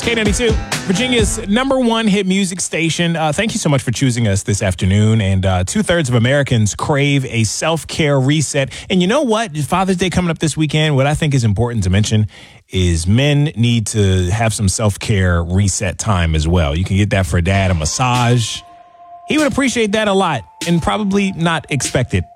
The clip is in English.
K92, Virginia's number one hit music station. Thank you so much for choosing us this afternoon. And 2/3 of Americans crave a self-care reset. And you know what? Father's Day coming up this weekend. What I think is important to mention is men need to have some self-care reset time as well. You can get that for dad, a massage. He would appreciate that a lot and probably not expect it